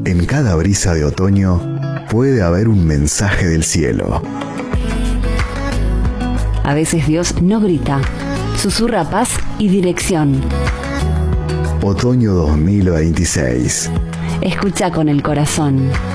En cada brisa de otoño puede haber un mensaje del cielo. A veces Dios no grita, susurra paz y dirección. Otoño 2026. Escucha con el corazón.